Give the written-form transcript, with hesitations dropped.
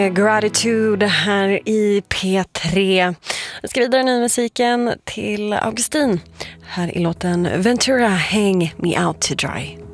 med Gratitude här i P3. Vi ska vidare ny musiken till Augustin. Här i låten Ventura, Hang Me Out to Dry.